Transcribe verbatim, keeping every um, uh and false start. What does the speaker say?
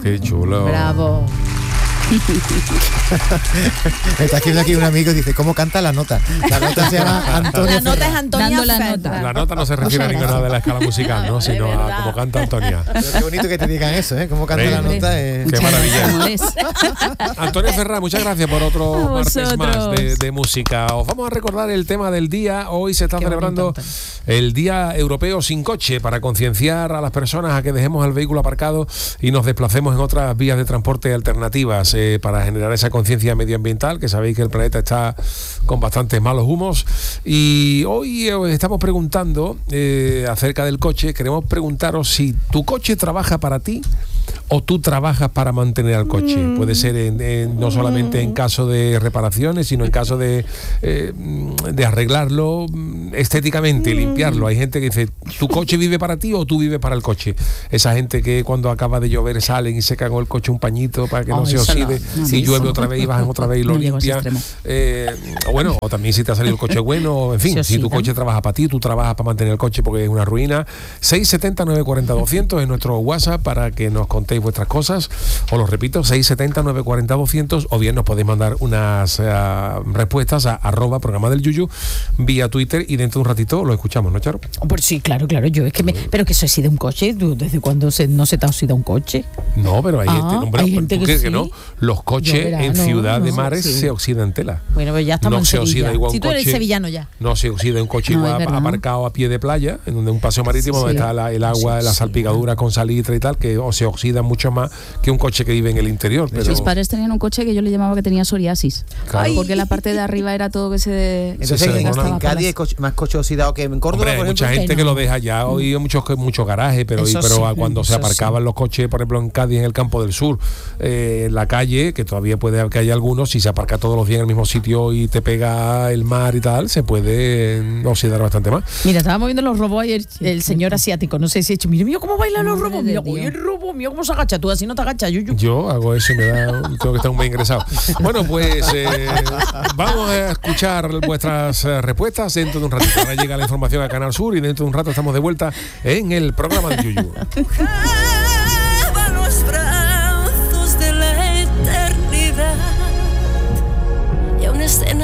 Qué chulo. Bravo. Me está escribiendo aquí un amigo y dice, ¿cómo canta la nota? La nota se llama Antonio La nota Ferrer. es Antonia Dando la Ferrer. nota. La nota no se refiere a ninguna de la escala musical, ¿no? Sino a cómo canta Antonia. Pero qué bonito que te digan eso, ¿eh? ¿Cómo canta Sí. la nota? Eh. Qué maravilla. ¿Cómo es? Antonio Ferrer, muchas gracias por otro A martes más vosotros. de, de música. Os vamos a recordar el tema del día. Hoy se está Qué celebrando bonito, el Día Europeo sin Coche, para concienciar a las personas a que dejemos el vehículo aparcado y nos desplacemos en otras vías de transporte alternativas, eh, para generar esa conciencia medioambiental, que sabéis que el planeta está con bastantes malos humos. Y hoy os estamos preguntando eh, acerca del coche. Queremos preguntaros si tu coche trabaja para ti o tú trabajas para mantener al coche. Mm. Puede ser en, en, no solamente en caso de reparaciones, sino en caso de, eh, de arreglarlo estéticamente, mm. limpiarlo. Hay gente que dice, ¿tu coche vive para ti o tú vives para el coche? Esa gente que cuando acaba de llover salen y secan el coche un pañito para que oh, no se oxide, no, no, y llueve otra vez y bajan otra vez y lo no limpian. Eh, bueno, o también si te ha salido el coche bueno, en fin, si tu coche trabaja para ti, tú trabajas para mantener el coche porque es una ruina. seis siete cero, nueve cuatro cero, doscientos es nuestro WhatsApp para que nos contéis vuestras cosas. Os lo repito, seis siete cero, nueve cuatro cero, doscientos, o bien nos podéis mandar unas uh, respuestas a arroba programa del Yuyu vía Twitter y dentro de un ratito lo escuchamos, ¿no, Charo? Pues sí, claro, claro. Yo es que me, pero que se oxida un coche. ¿Desde cuándo se, no se te oxida un coche? No, pero hay ah, gente, hombre, hay gente que, que, sí. que no. Los coches verá, en no, ciudad no, de mares sí. se oxidan tela. Bueno, pues ya estamos no en se Sevilla. oxida igual Si un tú eres coche, sevillano ya. No se oxida un coche no, igual aparcado a pie de playa, en donde un paseo marítimo sí, donde sí. está la, el agua, sí, la salpicadura sí. con salitre y tal, que o se oxida mucho más que un coche que vive en el interior. Pero... Mis padres tenían un coche que yo le llamaba que tenía psoriasis. Claro. Porque la parte de arriba era todo que se... Entonces se en, en Cádiz hay coche, más coche oxidado que en Córdoba. Hombre, hay mucha gente que, no. que lo deja ya. Hoy hay muchos muchos garajes, pero, y, pero sí, cuando se aparcaban sí. los coches, por ejemplo, en Cádiz, en el campo del sur, eh, en la calle, que todavía puede que haya algunos, si se aparca todos los días en el mismo sitio y te pega el mar y tal, se puede oxidar bastante más. Mira, estábamos viendo los robos ayer, el señor asiático, no sé si he hecho, mira, mira cómo bailan los robos, mira, oye, el robo, mira cómo se agacha, tú así no te agachas, Yuyu. Yo hago eso y me da, tengo que estar un mes ingresado. Bueno, pues eh, vamos a escuchar vuestras eh, respuestas dentro de un ratito. Ahora llega la información a Canal Sur y dentro de un rato estamos de vuelta en el programa de Yuyu.